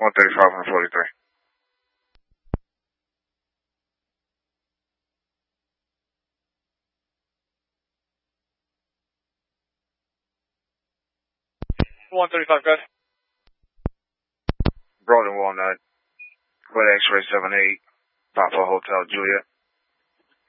135 and 43. Broad and Walnut, Quit X-Ray 78, Papa Hotel Juliet.